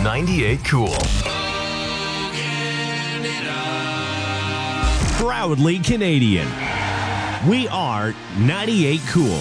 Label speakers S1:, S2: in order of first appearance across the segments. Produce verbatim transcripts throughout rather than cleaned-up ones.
S1: ninety-eight Cool.
S2: Proudly Canadian. We are ninety-eight Cool.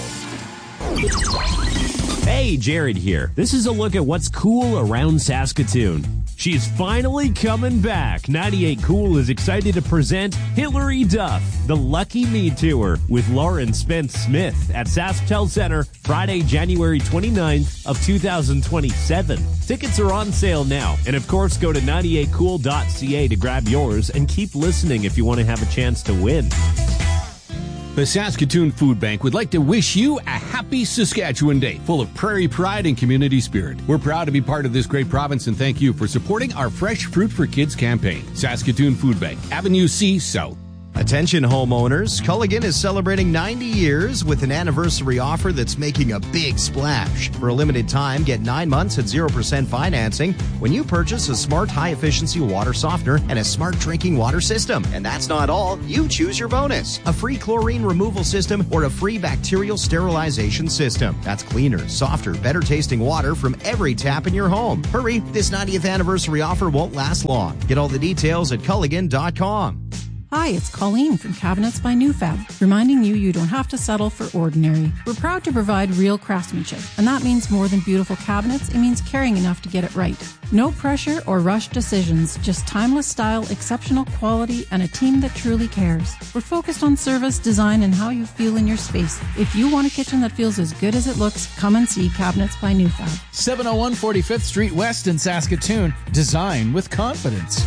S2: Hey, Jared here. This is a look at what's cool around Saskatoon. She's finally coming back. ninety-eight Cool is excited to present Hilary Duff, the Lucky Me Tour with Lauren Spence-Smith at SaskTel Center Friday, January twenty-ninth of two thousand twenty-seven. Tickets are on sale now. And of course, go to ninety-eight cool dot c a to grab yours and keep listening if you want to have a chance to win.
S3: The Saskatoon Food Bank would like to wish you a happy Saskatchewan Day, full of prairie pride and community spirit. We're proud to be part of this great province and thank you for supporting our Fresh Fruit for Kids campaign. Saskatoon Food Bank, Avenue C South.
S4: Attention homeowners, Culligan is celebrating ninety years with an anniversary offer that's making a big splash. For a limited time, get nine months at zero percent financing when you purchase a smart high-efficiency water softener and a smart drinking water system. And that's not all. You choose your bonus. A free chlorine removal system or a free bacterial sterilization system. That's cleaner, softer, better tasting water from every tap in your home. Hurry, this ninetieth anniversary offer won't last long. Get all the details at culligan dot com.
S5: Hi, it's Colleen from Cabinets by Newfab, reminding you you don't have to settle for ordinary. We're proud to provide real craftsmanship, and that means more than beautiful cabinets, it means caring enough to get it right. No pressure or rushed decisions, just timeless style, exceptional quality, and a team that truly cares. We're focused on service, design, and how you feel in your space. If you want a kitchen that feels as good as it looks, come and see Cabinets by Newfab.
S6: seven oh one forty-fifth Street West in Saskatoon. Design with confidence.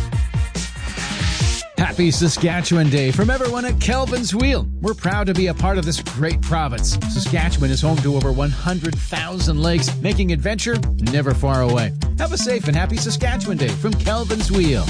S6: Happy Saskatchewan Day from everyone at Kelvin's Wheel. We're proud to be a part of this great province. Saskatchewan is home to over one hundred thousand lakes, making adventure never far away. Have a safe and happy Saskatchewan Day from Kelvin's Wheel.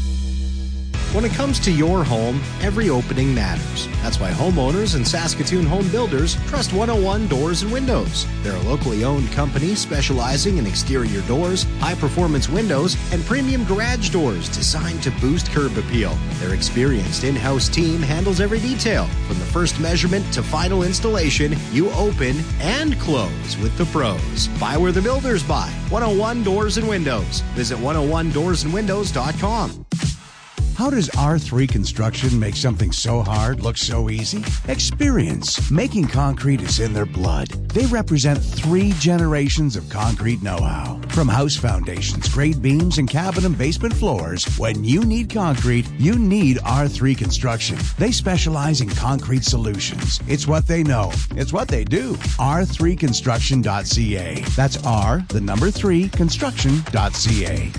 S4: When it comes to your home, every opening matters. That's why homeowners and Saskatoon home builders trust one oh one Doors and Windows. They're a locally owned company specializing in exterior doors, high-performance windows, and premium garage doors designed to boost curb appeal. Their experienced in-house team handles every detail. From the first measurement to final installation, you open and close with the pros. Buy where the builders buy. one oh one Doors and Windows. Visit one oh one doors and windows dot com.
S7: How does R three Construction make something so hard look so easy? Experience. Making concrete is in their blood. They represent three generations of concrete know-how. From house foundations, grade beams, and cabin and basement floors, when you need concrete, you need R three Construction. They specialize in concrete solutions. It's what they know. It's what they do. R three construction dot c a. That's R, the number three, construction dot c a.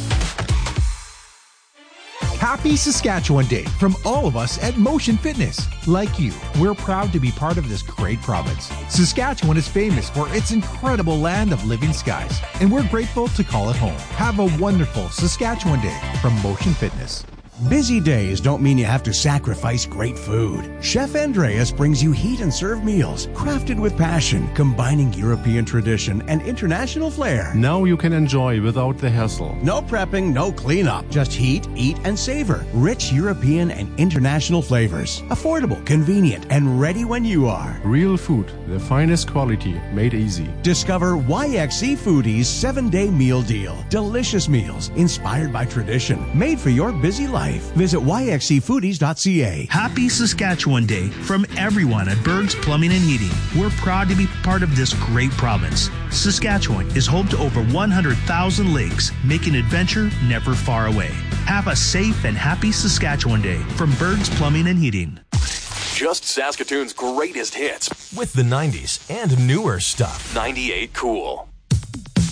S8: Happy Saskatchewan Day from all of us at Motion Fitness. Like you, we're proud to be part of this great province. Saskatchewan is famous for its incredible land of living skies, and we're grateful to call it home. Have a wonderful Saskatchewan Day from Motion Fitness.
S7: Busy days don't mean you have to sacrifice great food. Chef Andreas brings you heat and serve meals crafted with passion, combining European tradition and international flair.
S9: Now you can enjoy without the hassle.
S7: No prepping, no cleanup. Just heat, eat, and savor. Rich European and international flavors. Affordable, convenient, and ready when you are.
S9: Real food, the finest quality, made easy.
S7: Discover Y X C Foodie's seven-day meal deal. Delicious meals inspired by tradition, made for your busy life. Visit y x c foodies dot c a.
S10: Happy Saskatchewan Day from everyone at Berg's Plumbing and Heating. We're proud to be part of this great province. Saskatchewan is home to over one hundred thousand lakes, making adventure never far away. Have a safe and happy Saskatchewan Day from Berg's Plumbing and Heating.
S1: Just Saskatoon's greatest hits with the nineties and newer stuff. ninety-eight Cool.